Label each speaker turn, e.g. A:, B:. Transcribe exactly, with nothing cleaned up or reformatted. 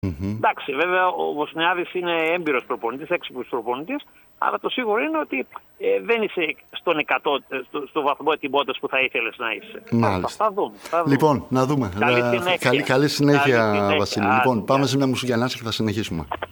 A: Mm-hmm.
B: Εντάξει, βέβαια ο Βοσνιάδης είναι έμπειρος προπονητής, έξυπνος προπονητής, αλλά το σίγουρο είναι ότι ε, δεν είσαι στον εκατό, στο, στο βαθμό ετοιμότητας που θα ήθελες να είσαι.
A: Μάλιστα.
B: Θα, θα, δούμε, θα δούμε.
A: Λοιπόν, να δούμε.
B: Καλή συνέχεια,
A: καλή, καλή συνέχεια,
B: καλή συνέχεια.
A: Βασίλη.
B: Άντε,
A: λοιπόν, πάμε
B: για.
A: σε μια μουσικιανάση και θα συνεχίσουμε.